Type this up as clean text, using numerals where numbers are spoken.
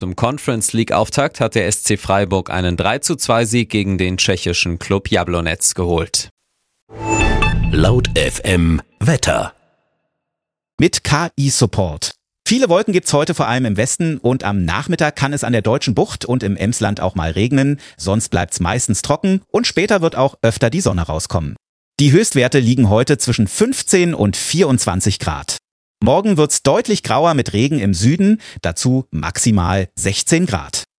Zum Conference League-Auftakt hat der SC Freiburg einen 3:2-Sieg gegen den tschechischen Klub Jablonec geholt. Laut FM Wetter. Mit KI-Support. Viele Wolken gibt's heute vor allem im Westen und am Nachmittag kann es an der Deutschen Bucht und im Emsland auch mal regnen. Sonst bleibt's meistens trocken und später wird auch öfter die Sonne rauskommen. Die Höchstwerte liegen heute zwischen 15 und 24 Grad. Morgen wird's deutlich grauer mit Regen im Süden, dazu maximal 16 Grad.